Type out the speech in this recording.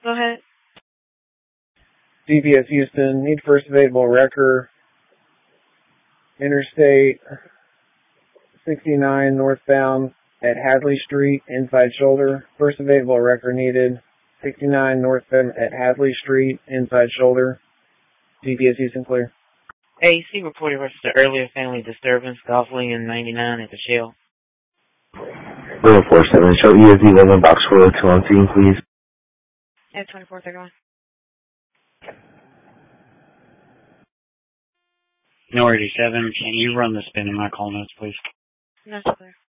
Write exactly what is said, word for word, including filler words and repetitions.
Go ahead. D B S Houston, need first available wrecker. Interstate sixty-nine northbound at Hadley Street, inside shoulder. First available wrecker needed. sixty-nine northbound at Hadley Street, inside shoulder. D B S Houston clear. A C reported versus the earlier family disturbance, Golf Lincoln ninety-nine at the Shell. zero four seven, show E S D London box four oh two on scene, please. At twenty-four thirty-one. North eighty-seven, can you run the spin in my call notes, please? No, sir.